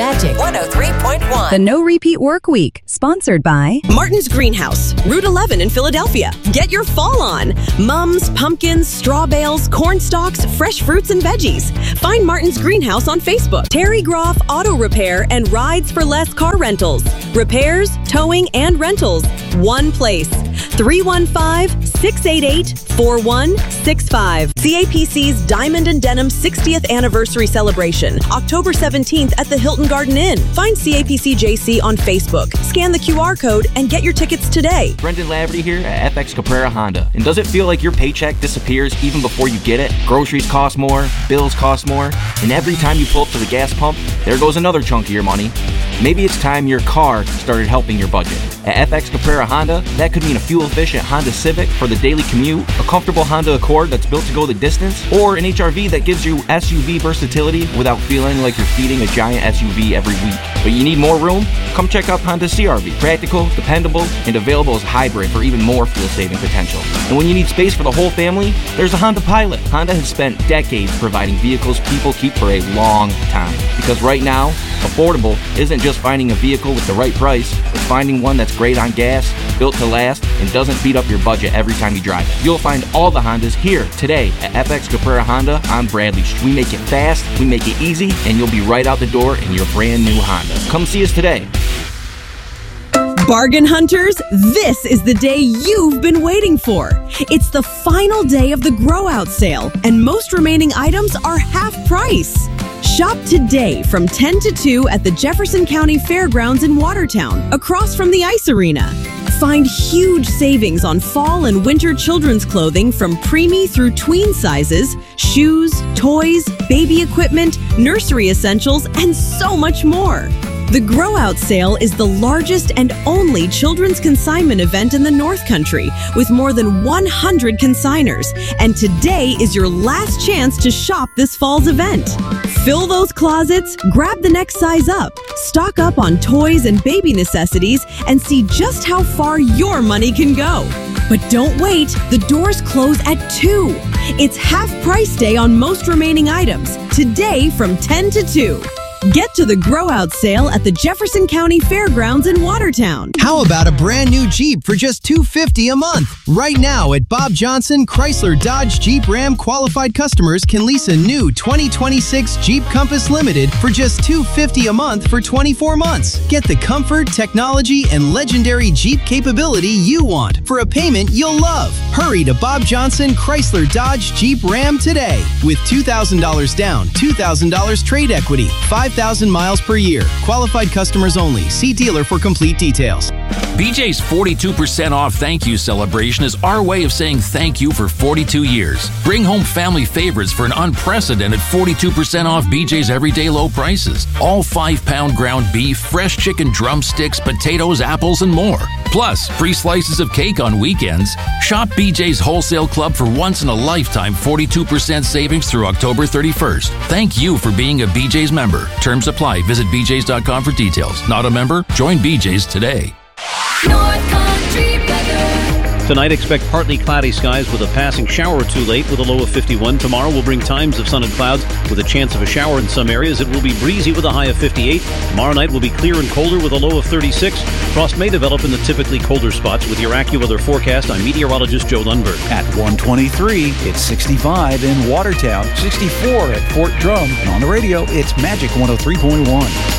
Magic 103.1. The No Repeat Work Week, sponsored by Martin's Greenhouse, Route 11 in Philadelphia. Get your fall on. Mums, pumpkins, straw bales, corn stalks, fresh fruits and veggies. Find Martin's Greenhouse on Facebook. Terry Groff Auto Repair and Rides for Less Car Rentals. Repairs, towing, and rentals. One place. 315-688-4165. CAPC's Diamond and Denim 60th Anniversary Celebration, October 17th at the Hilton Garden Inn. Find CAPC JC on Facebook. Scan the QR code and get your tickets today. Brendan Laverty here at FX Caprara Honda. And does it feel like your paycheck disappears even before you get it? Groceries cost more, bills cost more, and every time you pull up to the gas pump, there goes another chunk of your money. Maybe it's time your car started helping your budget. At FX Caprara Honda, that could mean a fuel-efficient Honda Civic for the daily commute, a comfortable Honda Accord that's built to go the distance, or an HRV that gives you SUV versatility without feeling like you're feeding a giant SUV every week. But you need more room? Come check out Honda CR-V. Practical, dependable, and available as hybrid for even more fuel-saving potential. And when you need space for the whole family, there's a Honda Pilot. Honda has spent decades providing vehicles people keep for a long time. Because right now, affordable isn't just finding a vehicle with the right price, but finding one that's great on gas, built to last, and doesn't beat up your budget every time you drive it. You'll find all the Hondas here today at FX Caprara Honda on Bradley Street. We make it fast, we make it easy, and you'll be right out the door in your brand new Honda. Come see us today. Bargain hunters, this is the day you've been waiting for. It's the final day of the Grow Out sale, and most remaining items are half price. Shop today from 10 to 2 at the Jefferson County Fairgrounds in Watertown, across from the Ice Arena. Find huge savings on fall and winter children's clothing from preemie through tween sizes, shoes, toys, baby equipment, nursery essentials, and so much more. The Grow Out sale is the largest and only children's consignment event in the North Country, with more than 100 consigners. And today is your last chance to shop this fall's event. Fill those closets, grab the next size up, stock up on toys and baby necessities, and see just how far your money can go. But don't wait, the doors close at 2. It's half price day on most remaining items, today from 10 to 2. Get to the Grow Out sale at the Jefferson County Fairgrounds in Watertown. How about a brand new Jeep for just $250 a month? Right now at Bob Johnson Chrysler Dodge Jeep Ram qualified customers can lease a new 2026 Jeep Compass Limited for just $250 a month for 24 months. Get the comfort, technology, and legendary Jeep capability you want for a payment you'll love. Hurry to Bob Johnson Chrysler Dodge Jeep Ram today with $2,000 down, $2,000 trade equity, 5,000 miles per year. Qualified customers only. See dealer for complete details. BJ's 42% off thank you celebration is our way of saying thank you for 42 years. Bring home family favorites for an unprecedented 42% off BJ's everyday low prices. All 5-pound ground beef, fresh chicken drumsticks, potatoes, apples, and more. Plus, free slices of cake on weekends. Shop BJ's Wholesale Club for once-in-a-lifetime 42% savings through October 31st. Thank you for being a BJ's member. Terms apply. Visit bjs.com for details. Not a member? Join BJ's today. North Country weather. Tonight, expect partly cloudy skies with a passing shower or two late with a low of 51. Tomorrow will bring times of sun and clouds with a chance of a shower in some areas. It will be breezy with a high of 58. Tomorrow night will be clear and colder with a low of 36. Frost may develop in the typically colder spots. With your AccuWeather forecast, I'm meteorologist Joe Lundberg. At 123, it's 65 in Watertown, 64 at Fort Drum, and on the radio, it's Magic 103.1.